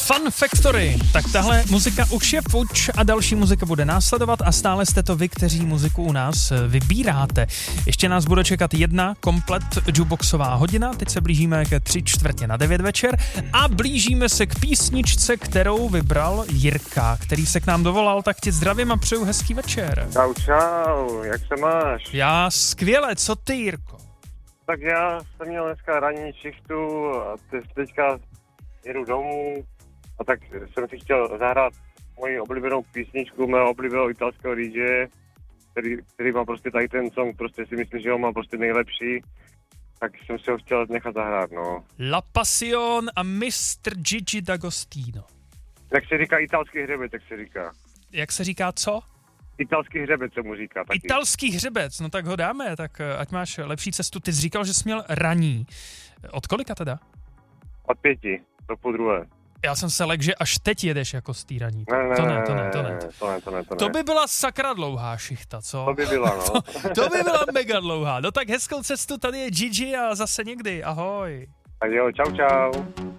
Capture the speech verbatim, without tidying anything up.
Fun Factory. Tak tahle muzika už je fuč a další muzika bude následovat a stále jste to vy, kteří muziku u nás vybíráte. Ještě nás bude čekat jedna komplet jukeboxová hodina, teď se blížíme ke tři čtvrtě na devět večer a blížíme se k písničce, kterou vybral Jirka, který se k nám dovolal, tak ti zdravím a přeju hezký večer. Čau, čau, jak se máš? Já skvěle, co ty, Jirko? Tak já jsem měl dneska ranní šichtu a teďka jedu domů a tak jsem si chtěl zahrát moji oblíbenou písničku mého oblíbeného italského dý džeje, který, který má prostě tady ten song, prostě si myslím, že ho má prostě nejlepší, tak jsem si ho chtěl nechat zahrát, no. La Passion a mistr Gigi D'Agostino. Jak se říká italský hřebec, jak se říká. Jak se říká co? Italský hřebec se mu říká taky. Italský hřebec, no tak ho dáme, tak ať máš lepší cestu. Ty jsi říkal, že jsi měl raní. Od kolika teda? Od pěti, do půl druhé. Já jsem se lek, že až teď jedeš jako z té raní. Ne, ne, to ne, to ne, to ne. To ne, to ne, to ne. To by byla sakra dlouhá šichta, co? To by byla, no. to, to by byla mega dlouhá. No tak hezkou cestu, tady je Gigi a zase někdy, ahoj. Tak jo, čau, čau.